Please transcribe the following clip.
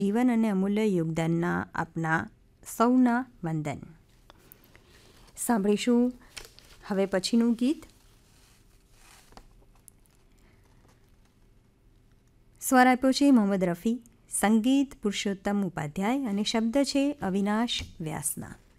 જીવન અને અમૂલ્ય યોગદાનના આપના સૌના વંદન. સાંભળીશું હવે પછીનું ગીત. સ્વર આપ્યો છે મોહમ્મદ રફી, સંગીત પુરુષોત્તમ ઉપાધ્યાય અને શબ્દ છે અવિનાશ વ્યાસના.